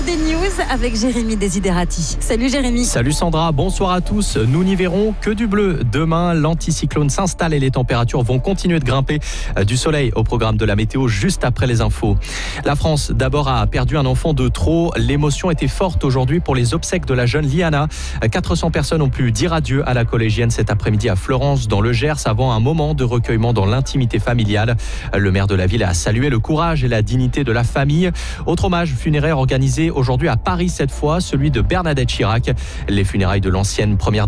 des news avec Jérémy Desiderati. Salut Jérémy. Salut Sandra, bonsoir à tous. Nous n'y verrons que du bleu. Demain, l'anticyclone s'installe et les températures vont continuer de grimper. Du soleil au programme de la météo juste après les infos. La France, d'abord, a perdu un enfant de trop. L'émotion était forte aujourd'hui pour les obsèques de la jeune Liana. 400 personnes ont pu dire adieu à la collégienne cet après-midi à Florence, dans le Gers, avant un moment de recueillement dans l'intimité familiale. Le maire de la ville a salué le courage et la dignité de la famille. Autre hommage funéraire organisé aujourd'hui à Paris cette fois, celui de Bernadette Chirac. Les funérailles de l'ancienne première